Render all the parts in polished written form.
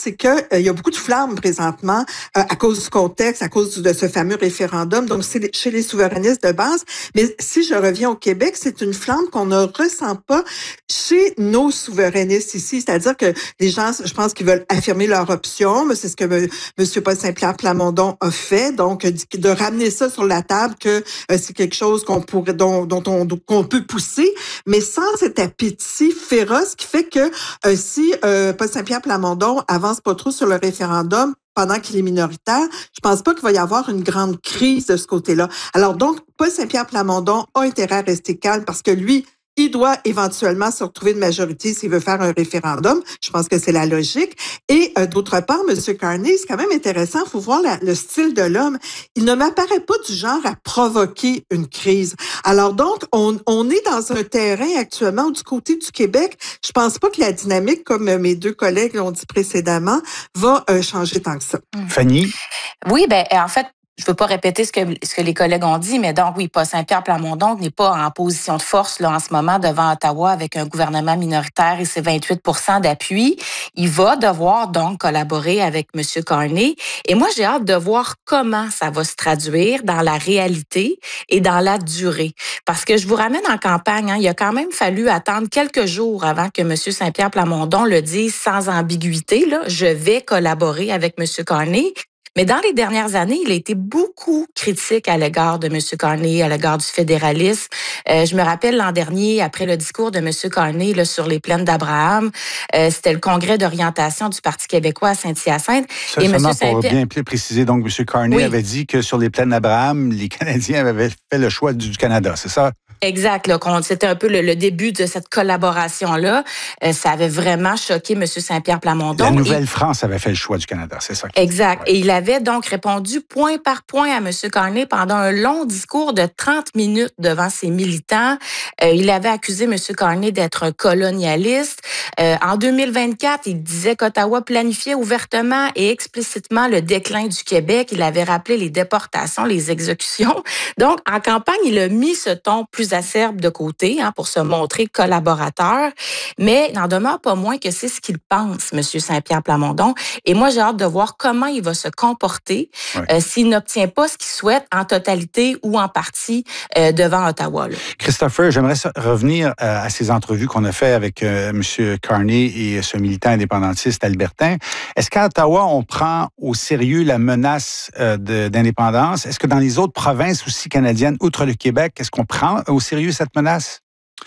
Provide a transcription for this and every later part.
c'est que il y a beaucoup de flammes présentement à cause du contexte, à cause de ce fameux référendum. Donc, c'est chez les souverainistes de base. Mais si je reviens au Québec, c'est une flamme qu'on ne ressent pas chez nos souverainistes ici. C'est-à-dire que les gens, je pense qu'ils veulent affirmer leur option. Mais c'est ce que M. Paul Saint-Pierre Plamondon a fait. Donc, de ramener ça sur la table que c'est quelque chose qu'on pourrait, qu'on peut pousser, mais sans cet appétit féroce qui fait que si Paul Saint-Pierre Plamondon avance pas trop sur le référendum pendant qu'il est minoritaire, je pense pas qu'il va y avoir une grande crise de ce côté-là. Alors donc, Paul Saint-Pierre Plamondon a intérêt à rester calme parce que lui, il doit éventuellement se retrouver une majorité s'il veut faire un référendum. Je pense que c'est la logique. Et d'autre part, M. Carney, c'est quand même intéressant. Il faut voir le style de l'homme. Il ne m'apparaît pas du genre à provoquer une crise. Alors donc, on est dans un terrain actuellement du côté du Québec. Je pense pas que la dynamique, comme mes deux collègues l'ont dit précédemment, va changer tant que ça. Fanny? Oui, en fait, je veux pas répéter ce que les collègues ont dit, mais donc oui, Paul Saint-Pierre Plamondon n'est pas en position de force là en ce moment devant Ottawa avec un gouvernement minoritaire et ses 28% d'appui. Il va devoir donc collaborer avec M. Carney. Et moi, j'ai hâte de voir comment ça va se traduire dans la réalité et dans la durée. Parce que je vous ramène en campagne, il a quand même fallu attendre quelques jours avant que M. Saint-Pierre Plamondon le dise sans ambiguïté. Là, je vais collaborer avec M. Carney. Mais dans les dernières années, il a été beaucoup critique à l'égard de M. Carney, à l'égard du fédéralisme. Je me rappelle l'an dernier, après le discours de M. Carney là, sur les plaines d'Abraham, c'était le congrès d'orientation du Parti québécois à Saint-Hyacinthe. Et seulement pour bien préciser, donc M. Carney avait dit que sur les plaines d'Abraham, les Canadiens avaient fait le choix du Canada, c'est ça? Exact. C'était un peu le début de cette collaboration-là. Ça avait vraiment choqué M. Saint-Pierre Plamondon. La Nouvelle-France avait fait le choix du Canada, c'est ça? Exact. Ouais. Et il avait donc répondu point par point à M. Carney pendant un long discours de 30 minutes devant ses militants. Il avait accusé M. Carney d'être un colonialiste. En 2024, il disait qu'Ottawa planifiait ouvertement et explicitement le déclin du Québec. Il avait rappelé les déportations, les exécutions. Donc, en campagne, il a mis ce ton plus acerbe de côté pour se montrer collaborateur, mais n'en demeure pas moins que c'est ce qu'il pense, M. Saint-Pierre Plamondon. Et moi, j'ai hâte de voir comment il va se comporter s'il n'obtient pas ce qu'il souhaite en totalité ou en partie devant Ottawa. Là. Christopher, j'aimerais revenir à ces entrevues qu'on a faites avec M. Carney et ce militant indépendantiste albertain. Est-ce qu'à Ottawa, on prend au sérieux la menace d'indépendance? Est-ce que dans les autres provinces aussi canadiennes, outre le Québec, est-ce qu'on prend au sérieux cette menace?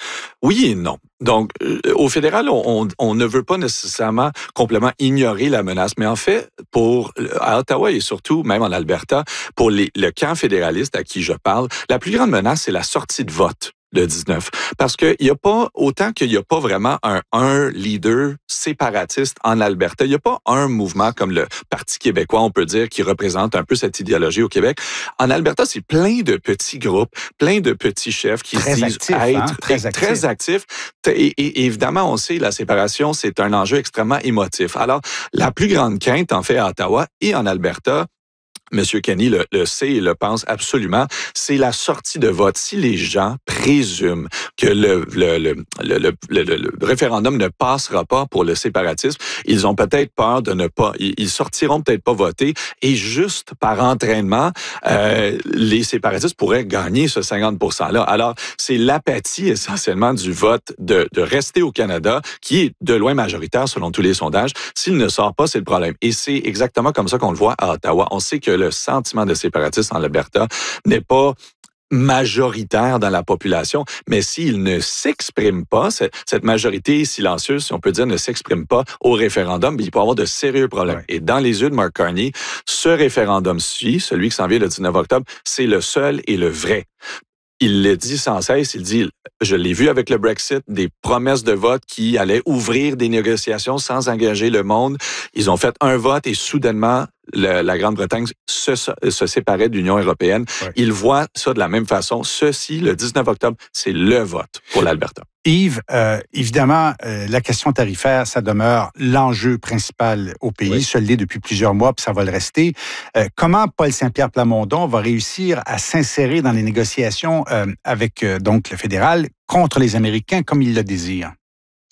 Oui et non. Donc, au fédéral, on ne veut pas nécessairement complètement ignorer la menace, mais en fait, à Ottawa et surtout même en Alberta, pour le camp fédéraliste à qui je parle, la plus grande menace, c'est la sortie de vote le 19. Parce qu'il n'y a pas, autant qu'il n'y a pas vraiment un leader séparatiste en Alberta, il n'y a pas un mouvement comme le Parti québécois, on peut dire, qui représente un peu cette idéologie au Québec. En Alberta, c'est plein de petits groupes, plein de petits chefs qui se disent être très actifs. Et évidemment, on sait, la séparation, c'est un enjeu extrêmement émotif. Alors, la plus grande quinte, en fait, à Ottawa et en Alberta, M. Kenney le sait et le pense absolument, c'est la sortie de vote. Si les gens présument que le référendum ne passera pas pour le séparatisme, ils ont peut-être peur de ne pas, ils sortiront peut-être pas voter et juste par entraînement, les séparatistes pourraient gagner ce 50%-là. Alors, c'est l'apathie essentiellement du vote de rester au Canada qui est de loin majoritaire selon tous les sondages. S'il ne sort pas, c'est le problème. Et c'est exactement comme ça qu'on le voit à Ottawa. On sait que le sentiment de séparatisme en Alberta n'est pas majoritaire dans la population, mais s'il ne s'exprime pas, cette majorité silencieuse, si on peut dire, ne s'exprime pas au référendum, il peut y avoir de sérieux problèmes. Ouais. Et dans les yeux de Mark Carney, ce référendum-ci, celui qui s'en vient le 19 octobre, c'est le seul et le vrai. Il le dit sans cesse, il dit, je l'ai vu avec le Brexit, des promesses de vote qui allaient ouvrir des négociations sans engager le monde. Ils ont fait un vote et soudainement, la Grande-Bretagne se séparait de l'Union européenne. Ouais. Ils voient ça de la même façon. Ceci, le 19 octobre, c'est le vote pour l'Alberta. Yves, évidemment, la question tarifaire, ça demeure l'enjeu principal au pays. Oui. Ça l'est depuis plusieurs mois, puis ça va le rester. Comment Paul Saint-Pierre Plamondon va réussir à s'insérer dans les négociations avec donc le fédéral contre les Américains comme il le désire?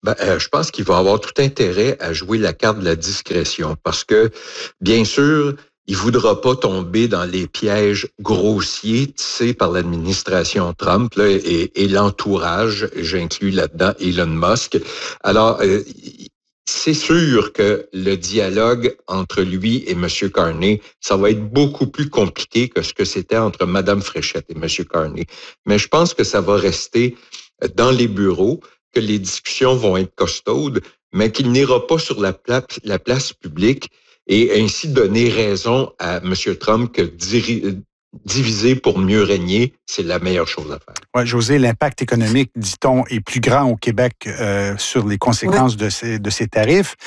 Je pense qu'il va avoir tout intérêt à jouer la carte de la discrétion parce que, bien sûr, il voudra pas tomber dans les pièges grossiers tissés par l'administration Trump là, et l'entourage. J'inclus là-dedans Elon Musk. Alors, c'est sûr que le dialogue entre lui et M. Carney, ça va être beaucoup plus compliqué que ce que c'était entre Mme Fréchette et M. Carney. Mais je pense que ça va rester dans les bureaux, que les discussions vont être costaudes, mais qu'il n'ira pas sur la place publique et ainsi donner raison à M. Trump que diviser pour mieux régner, c'est la meilleure chose à faire. Oui, José, l'impact économique, dit-on, est plus grand au Québec sur les conséquences de ces tarifs.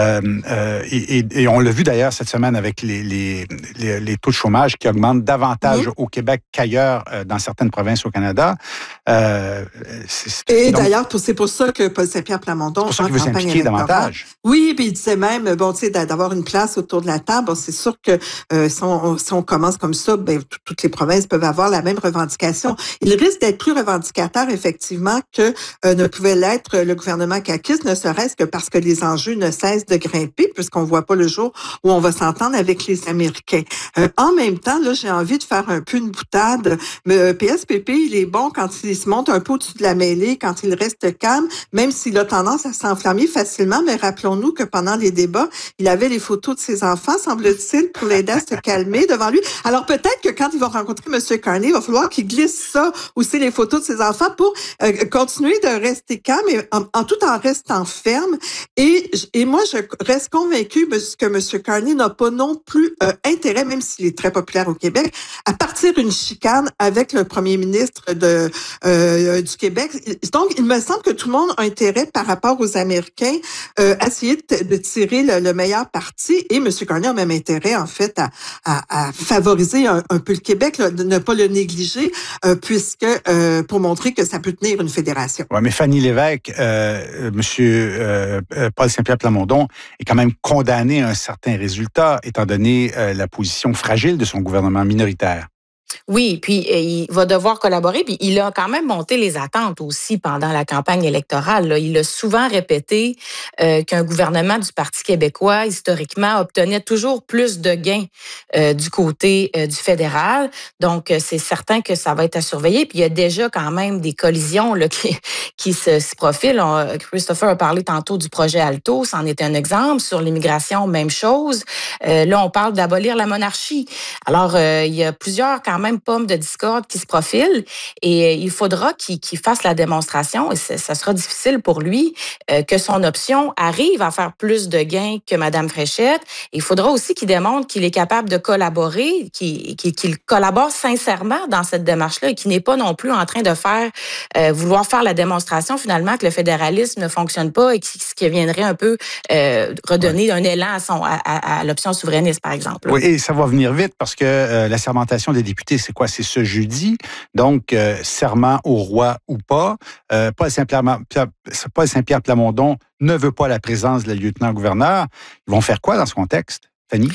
Et on l'a vu d'ailleurs cette semaine avec les taux de chômage qui augmentent davantage au Québec qu'ailleurs dans certaines provinces au Canada. D'ailleurs, c'est pour ça que Paul Saint-Pierre Plamondon, en campagne électorale, davantage. Oui, puis il disait même, d'avoir une place autour de la table. C'est sûr que si on commence comme ça, toutes les provinces peuvent avoir la même revendication. Il risque d'être plus revendicateur, effectivement, que ne pouvait l'être le gouvernement caquiste, ne serait-ce que parce que les enjeux ne cessent de grimper, puisqu'on voit pas le jour où on va s'entendre avec les Américains. En même temps, là, j'ai envie de faire un peu une boutade. Mais PSPP, il est bon quand il se monte un peu au-dessus de la mêlée, quand il reste calme, même s'il a tendance à s'enflammer facilement. Mais rappelons-nous que pendant les débats, il avait les photos de ses enfants, semble-t-il, pour l'aider à se calmer devant lui. Alors peut-être que quand il va rencontrer M. Carney, il va falloir qu'il glisse ça, aussi les photos de ses enfants, pour continuer de rester calme et tout en restant ferme. Et moi, je reste convaincue que M. Carney n'a pas non plus intérêt, même s'il est très populaire au Québec, à partir une chicane avec le premier ministre du Québec. Donc, il me semble que tout le monde a intérêt par rapport aux Américains à essayer de tirer le meilleur parti. Et M. Carney a même intérêt, en fait, à favoriser un peu le Québec, là, de ne pas le négliger, puisque pour montrer que ça peut tenir une fédération. Oui, mais Fanny Lévesque, Monsieur Paul Saint-Pierre Plamondon est quand même condamné à un certain résultat, étant donné la position fragile de son gouvernement minoritaire. Oui, puis il va devoir collaborer, puis il a quand même monté les attentes aussi pendant la campagne électorale. Là. Il a souvent répété qu'un gouvernement du Parti québécois, historiquement, obtenait toujours plus de gains du côté du fédéral. Donc, c'est certain que ça va être à surveiller. Puis il y a déjà quand même des collisions là, qui se profilent. Christopher a parlé tantôt du projet Alto, c'en est un exemple. Sur l'immigration, même chose. Là, on parle d'abolir la monarchie. Alors, il y a plusieurs quand même pommes de discorde qui se profilent et il faudra qu'il fasse la démonstration, et ça sera difficile pour lui, que son option arrive à faire plus de gains que Mme Fréchette. Il faudra aussi qu'il démontre qu'il est capable de collaborer, qu'il collabore sincèrement dans cette démarche-là et qu'il n'est pas non plus en train de vouloir faire la démonstration finalement que le fédéralisme ne fonctionne pas et ce qui viendrait un peu redonner un élan à l'option souverainiste, par exemple. Oui, et ça va venir vite parce que la sermentation des députés, c'est quoi? C'est ce jeudi. Donc, serment au roi ou pas. Paul Saint-Pierre Plamondon ne veut pas la présence de la lieutenant-gouverneur. Ils vont faire quoi dans ce contexte, Fanny?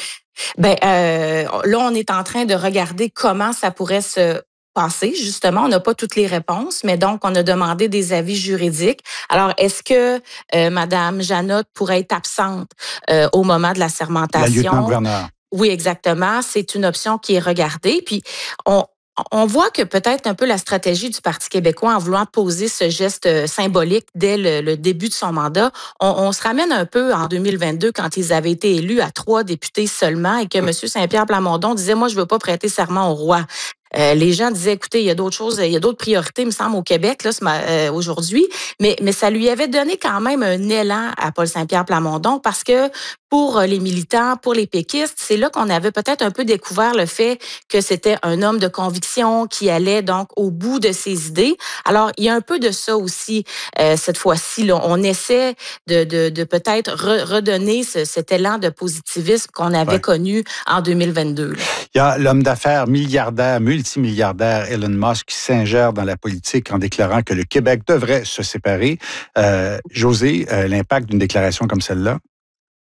Là, on est en train de regarder comment ça pourrait se passer. Justement, on n'a pas toutes les réponses, mais donc, on a demandé des avis juridiques. Alors, est-ce que Mme Janotte pourrait être absente au moment de la sermentation? La lieutenant-gouverneur. Oui, exactement. C'est une option qui est regardée. Puis, on voit que peut-être un peu la stratégie du Parti québécois en voulant poser ce geste symbolique dès le début de son mandat, on se ramène un peu en 2022 quand ils avaient été élus à 3 députés seulement et que M. Saint-Pierre Plamondon disait « Moi, je veux pas prêter serment au roi ». Les gens disaient, écoutez, il y a d'autres choses, il y a d'autres priorités, il me semble, au Québec là, aujourd'hui. Mais ça lui avait donné quand même un élan à Paul Saint-Pierre Plamondon parce que pour les militants, pour les péquistes, c'est là qu'on avait peut-être un peu découvert le fait que c'était un homme de conviction qui allait donc au bout de ses idées. Alors, il y a un peu de ça aussi cette fois-ci. Là. On essaie de peut-être redonner cet élan de positivisme qu'on avait connu en 2022. Là. Il y a l'homme d'affaires milliardaire, multimilliardaire Elon Musk qui s'ingère dans la politique en déclarant que le Québec devrait se séparer. José, l'impact d'une déclaration comme celle-là?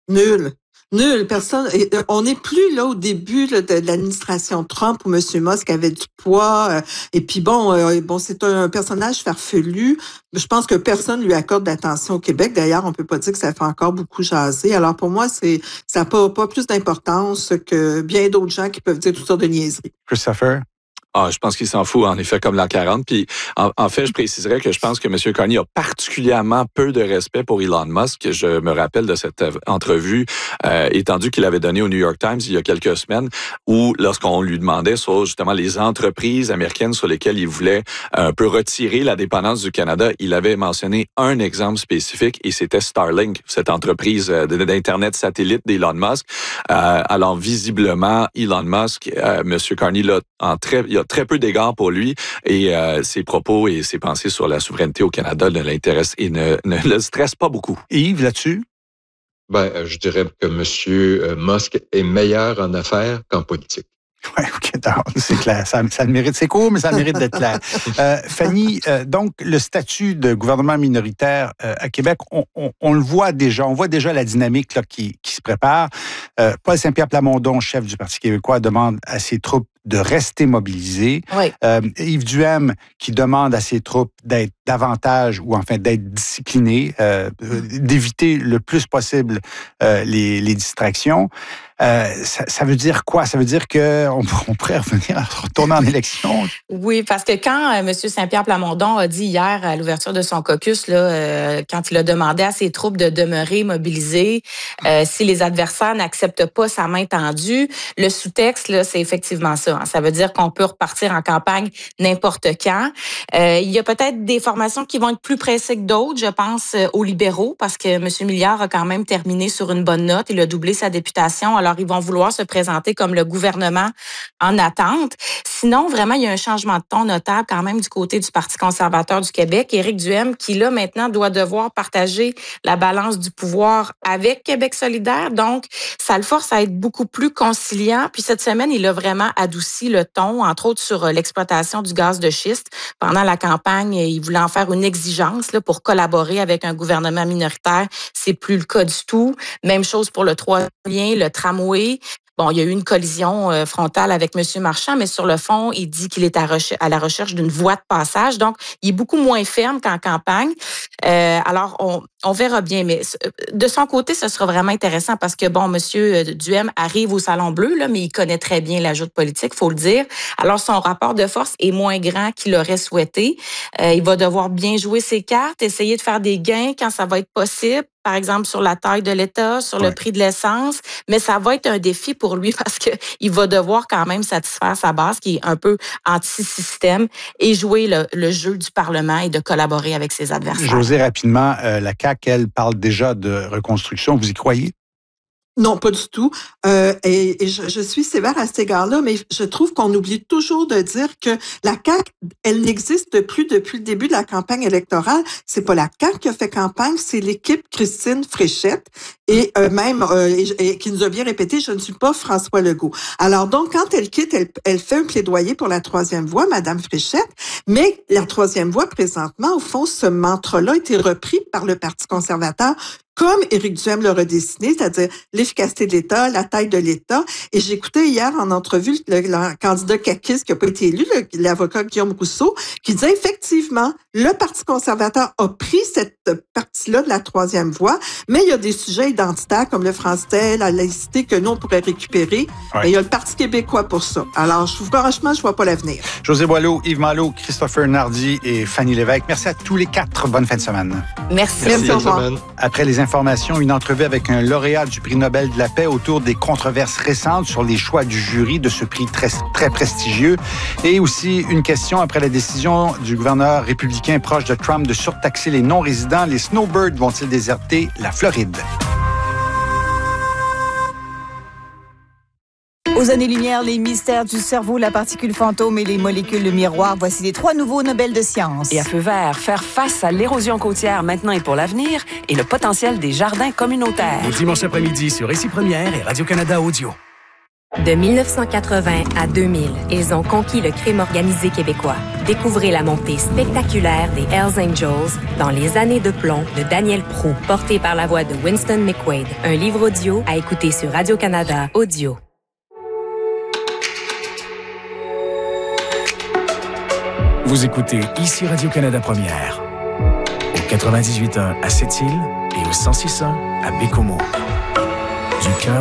Nul. Nul, personne. On n'est plus là au début là, de l'administration Trump où M. Musk avait du poids. Et puis bon, c'est un personnage farfelu. Je pense que personne lui accorde d'attention au Québec. D'ailleurs, on peut pas dire que ça fait encore beaucoup jaser. Alors pour moi, ça n'a pas plus d'importance que bien d'autres gens qui peuvent dire toutes sortes de niaiseries. Christopher? Ah, je pense qu'il s'en fout, en effet, comme l'an 40. Puis, en fait, je préciserais que je pense que M. Carney a particulièrement peu de respect pour Elon Musk. Je me rappelle de cette entrevue étendue qu'il avait donnée au New York Times il y a quelques semaines, où lorsqu'on lui demandait sur justement les entreprises américaines sur lesquelles il voulait un peu retirer la dépendance du Canada, il avait mentionné un exemple spécifique et c'était Starlink, cette entreprise d'Internet satellite d'Elon Musk. Alors, visiblement, Elon Musk, M. Carney, là, il y a très peu d'égards pour lui et ses propos et ses pensées sur la souveraineté au Canada ne l'intéressent et ne le stressent pas beaucoup. Yves, là-dessus? Je dirais que M. Musk est meilleur en affaires qu'en politique. Oui, OK, c'est clair. Ça le mérite. C'est court, mais ça le mérite d'être clair. Fanny, donc, le statut de gouvernement minoritaire à Québec, on le voit déjà. On voit déjà la dynamique là, qui se prépare. Paul Saint-Pierre Plamondon, chef du Parti québécois, demande à ses troupes de rester mobilisés. Oui. Yves Duhem qui demande à ses troupes d'être davantage ou enfin d'être disciplinés, d'éviter le plus possible les distractions. Ça veut dire quoi? Ça veut dire qu'on pourrait retourner en élection? Oui, parce que quand M. Saint-Pierre Plamondon a dit hier à l'ouverture de son caucus, là, quand il a demandé à ses troupes de demeurer mobilisées, si les adversaires n'acceptent pas sa main tendue, le sous-texte, là, c'est effectivement ça. Ça veut dire qu'on peut repartir en campagne n'importe quand. Il y a peut-être des formations qui vont être plus pressées que d'autres. Je pense aux libéraux, parce que M. Milliard a quand même terminé sur une bonne note. Il a doublé sa députation. Alors, ils vont vouloir se présenter comme le gouvernement en attente. Sinon, vraiment, il y a un changement de ton notable quand même du côté du Parti conservateur du Québec. Éric Duhem, qui là, maintenant, doit devoir partager la balance du pouvoir avec Québec solidaire. Donc, ça le force à être beaucoup plus conciliant. Puis cette semaine, il a vraiment adouci le ton, entre autres sur l'exploitation du gaz de schiste. Pendant la campagne, il voulait en faire une exigence là, pour collaborer avec un gouvernement minoritaire. C'est plus le cas du tout. Même chose pour le troisième lien, le tramway. Bon, il y a eu une collision frontale avec M. Marchand, mais sur le fond, il dit qu'il est à la recherche d'une voie de passage. Donc, il est beaucoup moins ferme qu'en campagne. Alors, on verra bien. Mais de son côté, ce sera vraiment intéressant parce que, bon, M. Duhem arrive au Salon Bleu, là, mais il connaît très bien la joute politique, il faut le dire. Alors, son rapport de force est moins grand qu'il aurait souhaité. Il va devoir bien jouer ses cartes, essayer de faire des gains quand ça va être possible. Par exemple, sur la taille de l'État, sur le prix de l'essence. Mais ça va être un défi pour lui parce qu'il va devoir quand même satisfaire sa base qui est un peu anti-système et jouer le jeu du Parlement et de collaborer avec ses adversaires. José, rapidement, la CAQ, elle, parle déjà de reconstruction. Vous y croyez? Non, pas du tout. Et je suis sévère à cet égard-là, mais je trouve qu'on oublie toujours de dire que la CAQ, elle n'existe plus depuis le début de la campagne électorale. C'est pas la CAQ qui a fait campagne, c'est l'équipe Christine Fréchette et qui nous a bien répété, je ne suis pas François Legault. Alors donc, quand elle quitte, elle fait un plaidoyer pour la troisième voie, Madame Fréchette, mais la troisième voie, présentement, au fond, ce mantra-là a été repris par le Parti conservateur comme Éric Duhem l'a redessiné, c'est-à-dire l'efficacité de l'État, la taille de l'État. Et j'écoutais hier en entrevue le candidat caquiste qui n'a pas été élu, l'avocat Guillaume Rousseau, qui disait effectivement, le Parti conservateur a pris cette partie-là de la troisième voie, mais il y a des sujets identitaires comme le français, la laïcité que nous, on pourrait récupérer. Ouais. Et il y a le Parti québécois pour ça. Alors, franchement, je vois pas l'avenir. José Boileau, Yves Malo, Christopher Nardi et Fanny Lévesque. Merci à tous les quatre. Bonne fin de semaine. Merci. Au revoir. Après les informations, une entrevue avec un lauréat du prix Nobel de la paix autour des controverses récentes sur les choix du jury de ce prix très, très prestigieux. Et aussi une question après la décision du gouverneur républicain proche de Trump de surtaxer les non-résidents. Les snowbirds vont-ils déserter la Floride? Aux années-lumière, les mystères du cerveau, la particule fantôme et les molécules de miroir. Voici les 3 nouveaux Nobel de sciences. Et à feu vert, faire face à l'érosion côtière maintenant et pour l'avenir et le potentiel des jardins communautaires. Au dimanche après-midi sur Ici Première et Radio-Canada Audio. De 1980 à 2000, ils ont conquis le crime organisé québécois. Découvrez la montée spectaculaire des Hells Angels dans Les années de plomb de Daniel Proulx, porté par la voix de Winston McQuaid. Un livre audio à écouter sur Radio-Canada Audio. Vous écoutez ici Radio-Canada Première, au 98.1 à Sept-Îles et au 106.1 à Bécomo. Du cœur